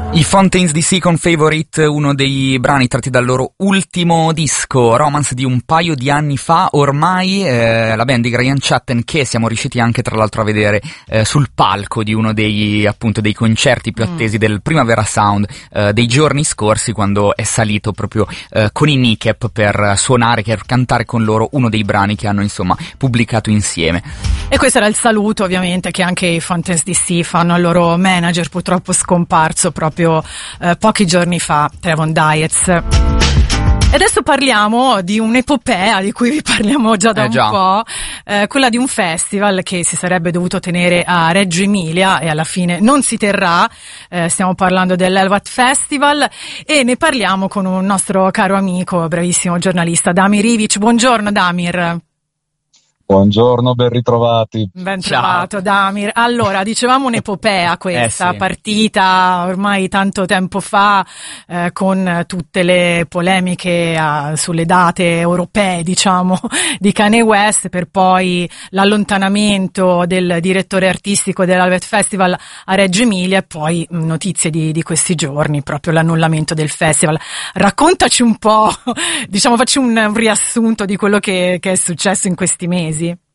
I Fontaines DC con Favorite, uno dei brani tratti dal loro ultimo disco, Romance, di un paio di anni fa ormai. La band di Graham Chatten, che siamo riusciti anche tra l'altro a vedere sul palco di uno dei, appunto, dei concerti più attesi del Primavera Sound dei giorni scorsi, quando è salito proprio con i Kneecap per suonare, per cantare con loro uno dei brani che hanno insomma pubblicato insieme. E questo era il saluto ovviamente che anche i Fontaines DC fanno al loro manager, purtroppo scomparso proprio pochi giorni fa, Trevon Dietz. E adesso parliamo di un'epopea di cui vi parliamo già da un po', quella di un festival che si sarebbe dovuto tenere a Reggio Emilia e alla fine non si terrà. Stiamo parlando dell'Elvat Festival e ne parliamo con un nostro caro amico, bravissimo giornalista, Damir Ivic. Buongiorno Damir. Buongiorno, ben ritrovati. Ben trovato Damir. Allora, dicevamo un'epopea questa, partita ormai tanto tempo fa, con tutte le polemiche sulle date europee, diciamo, di Kanye West, per poi l'allontanamento del direttore artistico dell'Elvat Festival a Reggio Emilia e poi notizie di questi giorni, proprio l'annullamento del festival. Raccontaci un po', diciamo, facci un riassunto di quello che è successo in questi mesi.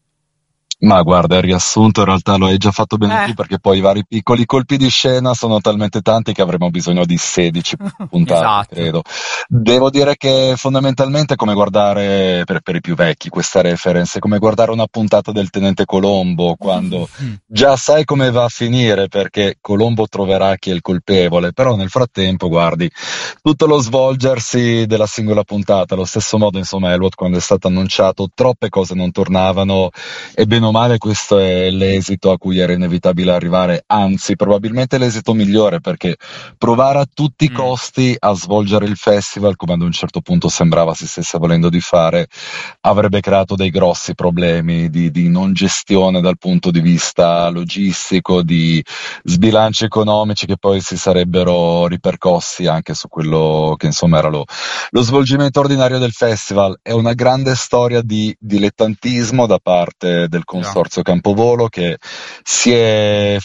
Ma guarda, il riassunto in realtà lo hai già fatto bene tu, perché poi i vari piccoli colpi di scena sono talmente tanti che avremo bisogno di 16 puntate, credo. Devo dire che fondamentalmente è come guardare, per i più vecchi, questa reference, è come guardare una puntata del Tenente Colombo, quando già sai come va a finire, perché Colombo troverà chi è il colpevole, però nel frattempo, guardi, tutto lo svolgersi della singola puntata, allo stesso modo, insomma, Elwood, quando è stato annunciato, troppe cose non tornavano, e bene o male questo è l'esito a cui era inevitabile arrivare, anzi probabilmente l'esito migliore, perché provare a tutti i costi a svolgere il festival, come ad un certo punto sembrava si stesse volendo di fare, avrebbe creato dei grossi problemi di non gestione dal punto di vista logistico, di sbilanci economici che poi si sarebbero ripercossi anche su quello che insomma era lo svolgimento ordinario del festival. È una grande storia di dilettantismo da parte del Consorzio Campovolo, che si è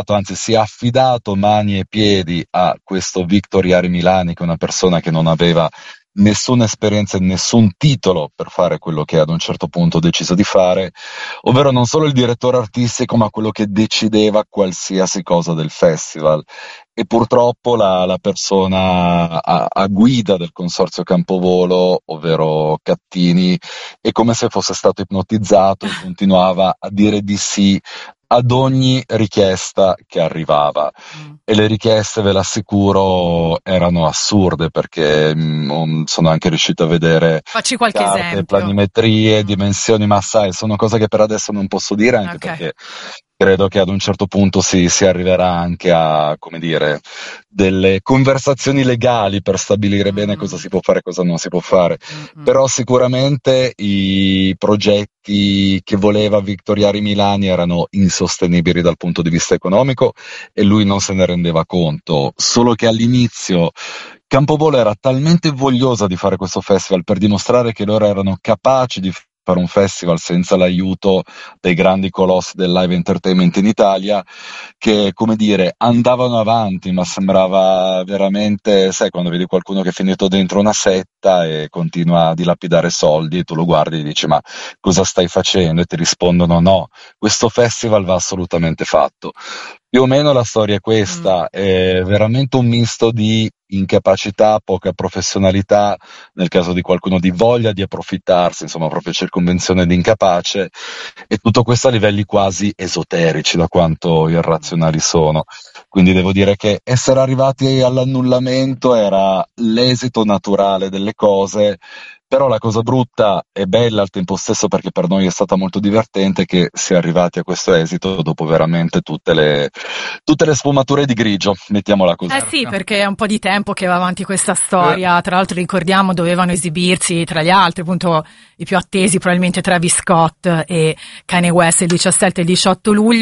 affidato mani e piedi a questo Victor Jari Milani, che è una persona che non aveva nessuna esperienza e nessun titolo per fare quello che ad un certo punto ha deciso di fare, ovvero non solo il direttore artistico, ma quello che decideva qualsiasi cosa del festival. E purtroppo la persona a guida del Consorzio Campovolo, ovvero Cattini, è come se fosse stato ipnotizzato e continuava a dire di sì ad ogni richiesta che arrivava. E le richieste, ve l'assicuro, erano assurde, perché sono anche riuscito a vedere Facci qualche carte, esempio. planimetrie, dimensioni, ma sai, sono cose che per adesso non posso dire, anche perché credo che ad un certo punto si arriverà anche a, come dire, delle conversazioni legali per stabilire bene cosa si può fare e cosa non si può fare. Però sicuramente i progetti che voleva Victor Jari Milani erano insostenibili dal punto di vista economico e lui non se ne rendeva conto, solo che all'inizio Campovolo era talmente vogliosa di fare questo festival per dimostrare che loro erano capaci di fare un festival senza l'aiuto dei grandi colossi del live entertainment in Italia, che, come dire, andavano avanti, ma sembrava veramente, sai, quando vedi qualcuno che è finito dentro una setta e continua a dilapidare soldi e tu lo guardi e dici: ma cosa stai facendo? E ti rispondono: no, questo festival va assolutamente fatto. Più o meno la storia è questa, è veramente un misto di incapacità, poca professionalità, nel caso di qualcuno di voglia di approfittarsi, insomma proprio circonvenzione di incapace, e tutto questo a livelli quasi esoterici da quanto irrazionali sono. Quindi devo dire che essere arrivati all'annullamento era l'esito naturale delle cose. Però la cosa brutta e bella al tempo stesso, perché per noi è stata molto divertente, che si è arrivati a questo esito dopo veramente tutte le sfumature di grigio, mettiamola così. Sì, perché è un po' di tempo che va avanti questa storia. Tra l'altro ricordiamo dovevano esibirsi tra gli altri appunto i più attesi, probabilmente Travis Scott e Kanye West, il 17 e il 18 luglio.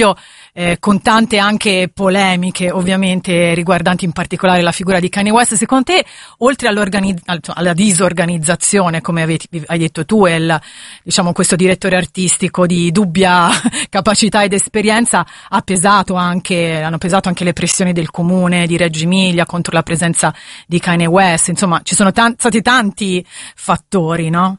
con tante anche polemiche ovviamente riguardanti in particolare la figura di Kanye West. Secondo te, oltre alla disorganizzazione, come hai detto tu, e diciamo questo direttore artistico di dubbia capacità ed esperienza, hanno pesato anche le pressioni del comune di Reggio Emilia contro la presenza di Kanye West? Insomma, ci sono stati tanti fattori, no?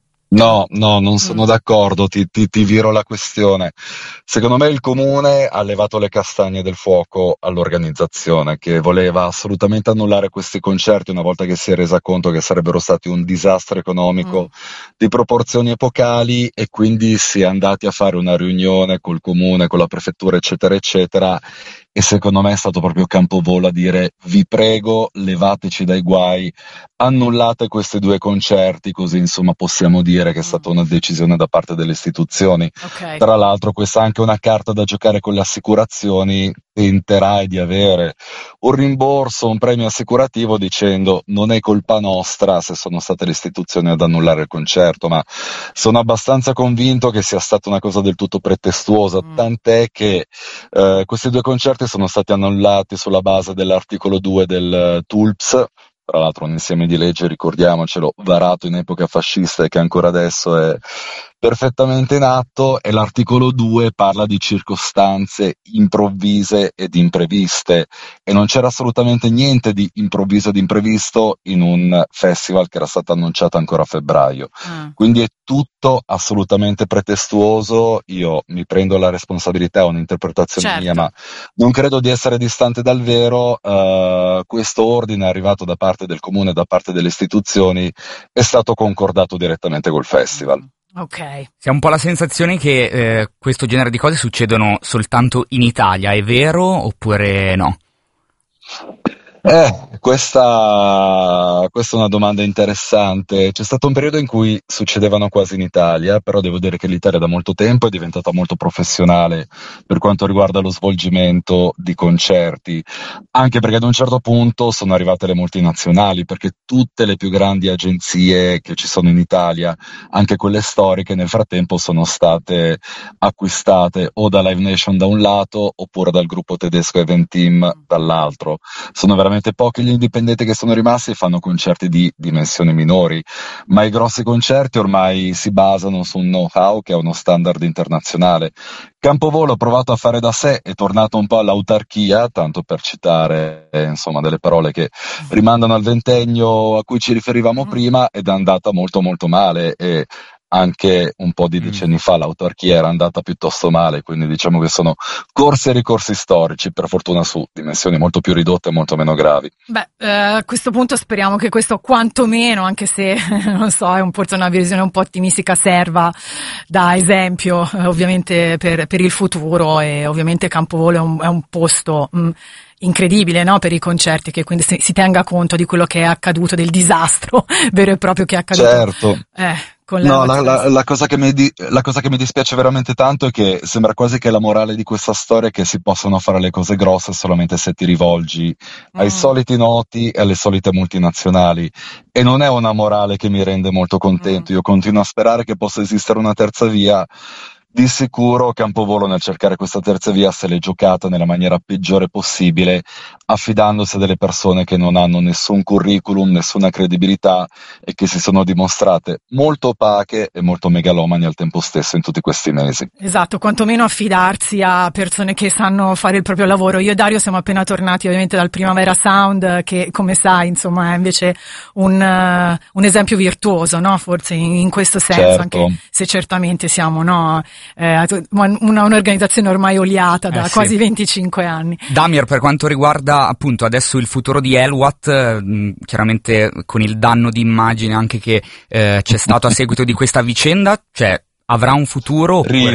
No, non sono d'accordo, ti viro la questione. Secondo me il comune ha levato le castagne del fuoco all'organizzazione, che voleva assolutamente annullare questi concerti una volta che si è resa conto che sarebbero stati un disastro economico di proporzioni epocali, e quindi si è andati a fare una riunione col comune, con la prefettura, eccetera, eccetera. E secondo me è stato proprio Campovolo a dire: vi prego, levateci dai guai, annullate questi 2 concerti, così insomma possiamo dire che è stata una decisione da parte delle istituzioni. Okay. Tra l'altro questa è anche una carta da giocare con le assicurazioni: tenterai di avere un rimborso, un premio assicurativo, dicendo: non è colpa nostra se sono state le istituzioni ad annullare il concerto. Ma sono abbastanza convinto che sia stata una cosa del tutto pretestuosa, tant'è che questi 2 concerti sono stati annullati sulla base dell'articolo 2 del TULPS, tra l'altro un insieme di leggi, ricordiamocelo, varato in epoca fascista e che ancora adesso è perfettamente in atto, e l'articolo 2 parla di circostanze improvvise ed impreviste, e non c'era assolutamente niente di improvviso ed imprevisto in un festival che era stato annunciato ancora a febbraio. Quindi è tutto assolutamente pretestuoso. Io mi prendo la responsabilità, è un'interpretazione mia, ma non credo di essere distante dal vero. Questo ordine arrivato da parte del comune, da parte delle istituzioni, è stato concordato direttamente col festival. Ok. Si ha un po' la sensazione che questo genere di cose succedono soltanto in Italia, è vero oppure no? Questa è una domanda interessante. C'è stato un periodo in cui succedevano quasi in Italia, però devo dire che l'Italia da molto tempo è diventata molto professionale per quanto riguarda lo svolgimento di concerti, anche perché ad un certo punto sono arrivate le multinazionali, perché tutte le più grandi agenzie che ci sono in Italia, anche quelle storiche, nel frattempo sono state acquistate o da Live Nation da un lato oppure dal gruppo tedesco Event Team dall'altro. Sono veramente pochi gli indipendenti che sono rimasti e fanno concerti di dimensioni minori, ma i grossi concerti ormai si basano su un know-how che è uno standard internazionale. Campovolo ha provato a fare da sé, è tornato un po' all'autarchia, tanto per citare insomma delle parole che rimandano al ventennio a cui ci riferivamo prima, ed è andata molto molto male, e anche un po' di decenni fa l'autarchia era andata piuttosto male, quindi diciamo che sono corsi e ricorsi storici, per fortuna su dimensioni molto più ridotte e molto meno gravi. A questo punto speriamo che questo quantomeno, anche se non so, è forse una visione un po' ottimistica, serva da esempio ovviamente per il futuro, e ovviamente Campovolo è un posto incredibile, no, per i concerti, che quindi si tenga conto di quello che è accaduto, del disastro vero e proprio che è accaduto. Certo. No, la cosa che mi dispiace veramente tanto è che sembra quasi che la morale di questa storia è che si possono fare le cose grosse solamente se ti rivolgi ai soliti noti e alle solite multinazionali, e non è una morale che mi rende molto contento. Io continuo a sperare che possa esistere una terza via. Di sicuro Campovolo, nel cercare questa terza via, se l'è giocata nella maniera peggiore possibile, affidandosi a delle persone che non hanno nessun curriculum, nessuna credibilità, e che si sono dimostrate molto opache e molto megalomani al tempo stesso in tutti questi mesi. Esatto, quantomeno affidarsi a persone che sanno fare il proprio lavoro. Io e Dario siamo appena tornati ovviamente dal Primavera Sound, che come sai insomma è invece un esempio virtuoso, no? Forse in questo senso, certo. Anche se certamente siamo, no? Un'organizzazione ormai oliata da quasi 25 anni. Damir, per quanto riguarda appunto adesso il futuro di Elwat, chiaramente con il danno di immagine anche che c'è stato a seguito di questa vicenda, cioè avrà un futuro oppure...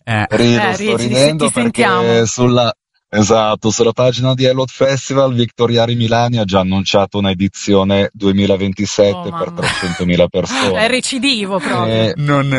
Sto ridendo perché sulla pagina di Elwat Festival Victoriari Milani ha già annunciato una edizione 2027 per 300.000 persone. È recidivo proprio.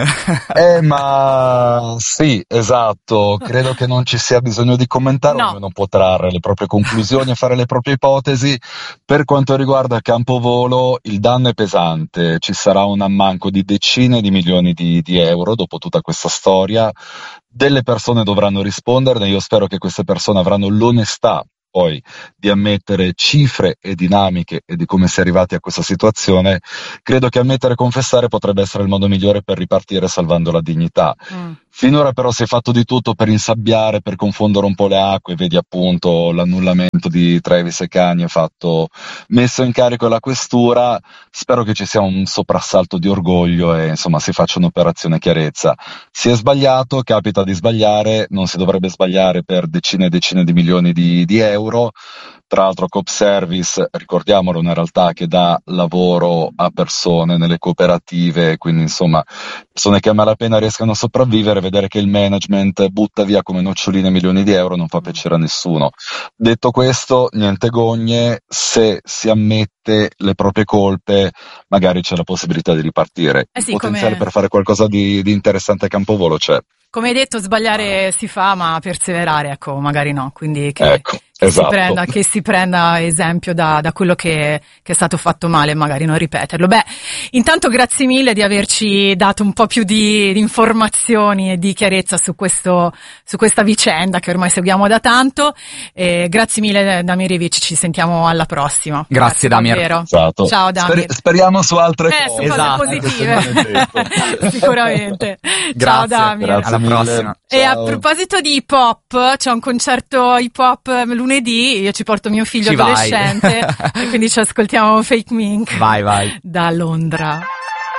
Ma sì, esatto, credo che non ci sia bisogno di commentare, ognuno può trarre le proprie conclusioni e fare le proprie ipotesi. Per quanto riguarda Campovolo, il danno è pesante, ci sarà un ammanco di decine di milioni di euro dopo tutta questa storia. delle persone dovranno risponderne, io spero che queste persone avranno l'onestà poi di ammettere cifre e dinamiche e di come si è arrivati a questa situazione. Credo che ammettere e confessare potrebbe essere il modo migliore per ripartire salvando la dignità. Finora però si è fatto di tutto per insabbiare, per confondere un po' le acque, vedi appunto l'annullamento di Travis e Kanye messo in carico la questura. Spero che ci sia un soprassalto di orgoglio e insomma si faccia un'operazione chiarezza. Si è sbagliato, capita di sbagliare, non si dovrebbe sbagliare per decine e decine di milioni di euro. Tra l'altro Coop Service, ricordiamolo, è una realtà che dà lavoro a persone nelle cooperative, quindi insomma persone che a malapena riescano a sopravvivere. Vedere che il management butta via come noccioline milioni di euro non fa piacere a nessuno. Detto questo, niente gogne, se si ammette le proprie colpe magari c'è la possibilità di ripartire. Il potenziale per fare qualcosa di interessante a Campovolo c'è. Come hai detto, sbagliare si fa, ma perseverare, ecco, magari no. Quindi esatto. che si prenda esempio da quello che è stato fatto male e magari non ripeterlo. Beh, intanto grazie mille di averci dato un po' più di informazioni e di chiarezza su questa vicenda che ormai seguiamo da tanto. Grazie mille Damir Rivic, ci sentiamo alla prossima. Grazie Damir. Esatto. Ciao Damir. Speriamo su altre cose. Su cose positive. Sicuramente. Ciao Damir. Alla prossima. E a proposito di hip hop, c'è un concerto hip hop lunedì, io ci porto mio figlio adolescente e quindi ci ascoltiamo Fake Mink vai da Londra.